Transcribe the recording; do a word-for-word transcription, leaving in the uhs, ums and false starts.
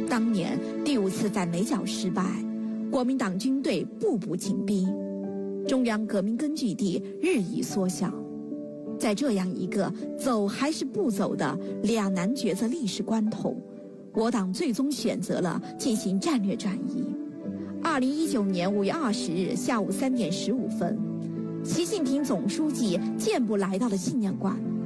当年第五次反围剿失败，国民党军队步步紧逼，中央革命根据地日益缩小。在这样一个走还是不走的两难抉择历史关头，我党最终选择了进行战略转移。二零一九年五月二十日下午三点十五分，习近平总书记健步来到了纪念馆。